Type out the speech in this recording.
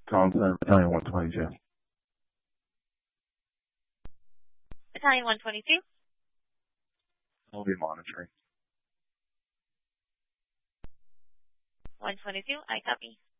Thompson, Italian 122. Italian 122. I'll be monitoring. 122, I copy.